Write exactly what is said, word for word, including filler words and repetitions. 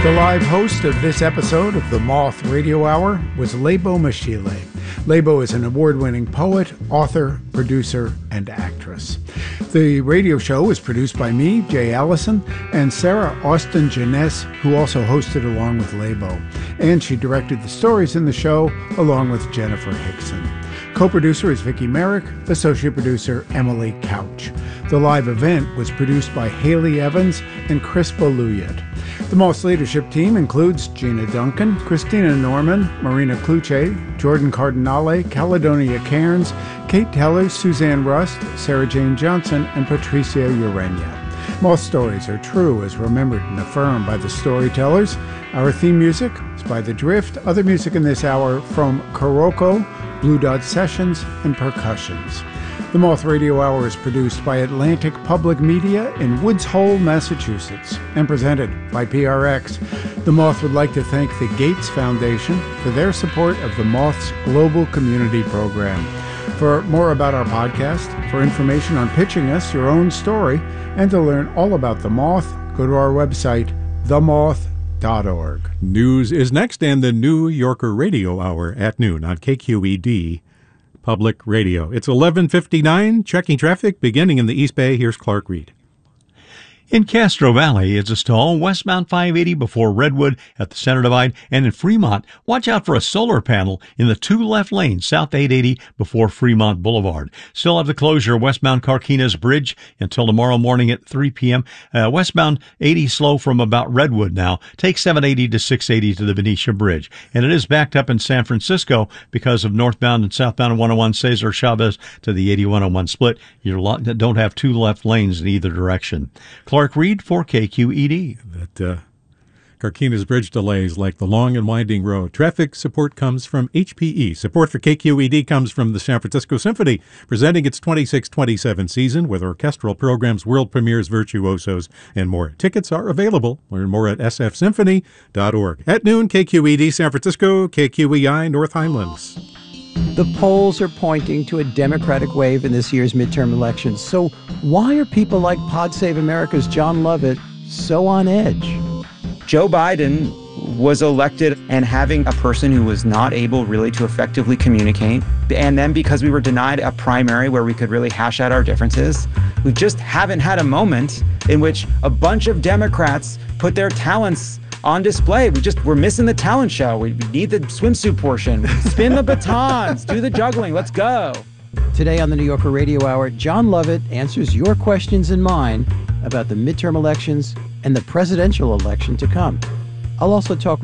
The live host of this episode of the Moth Radio Hour was Lebo Mashile. Lebo is an award-winning poet, author, producer, and actress. The radio show was produced by me, Jay Allison, and Sarah Austin Jeunesse, who also hosted along with Lebo. And she directed the stories in the show along with Jennifer Hickson. Co-producer is Vicki Merrick, associate producer Emily Couch. The live event was produced by Haley Evans and Chris Baluyat. The Moth's leadership team includes Gina Duncan, Christina Norman, Marina Cluche, Jordan Cardinale, Caledonia Cairns, Kate Teller, Suzanne Rust, Sarah Jane Johnson, and Patricia Urenia. Moth stories are true as remembered and affirmed by the storytellers. Our theme music is by The Drift. Other music in this hour from Kuroko, Blue Dot Sessions, and Percussions. The Moth Radio Hour is produced by Atlantic Public Media in Woods Hole, Massachusetts, and presented by P R X. The Moth would like to thank the Gates Foundation for their support of the Moth's global community program. For more about our podcast, for information on pitching us your own story, and to learn all about the Moth, go to our website, the moth dot org. News is next, and the New Yorker Radio Hour at noon on K Q E D Public Radio. It's eleven fifty-nine, checking traffic, beginning in the East Bay. Here's Clark Reed. In Castro Valley, it's a stall westbound five eighty before Redwood at the Center Divide, and in Fremont, watch out for a solar panel in the two left lanes south eight eighty before Fremont Boulevard. Still have the closure westbound Carquinez Bridge until tomorrow morning at three p.m. Uh, westbound eighty slow from about Redwood now. Take seven eighty to six eighty to the Venetia Bridge. And it is backed up in San Francisco because of northbound and southbound one oh one Cesar Chavez to the eighty-one oh one split. You don't have two left lanes in either direction. Clark Reed for K Q E D. That uh, Carquinez Bridge delays like the long and winding road. Traffic support comes from H P E. Support for K Q E D comes from the San Francisco Symphony, presenting its twenty-six twenty-seven season with orchestral programs, world premieres, virtuosos, and more. Tickets are available. Learn more at s f symphony dot org. At noon, K Q E D San Francisco, K Q E I North Highlands. The polls are pointing to a Democratic wave in this year's midterm elections. So why are people like Pod Save America's John Lovett so on edge? Joe Biden was elected, and having a person who was not able really to effectively communicate, and then because we were denied a primary where we could really hash out our differences, we just haven't had a moment in which a bunch of Democrats put their talents on display. We just, we're missing the talent show. We need the swimsuit portion. Spin the batons, do the juggling, let's go. Today on the New Yorker Radio Hour, John Lovett answers your questions and mine about the midterm elections and the presidential election to come. I'll also talk with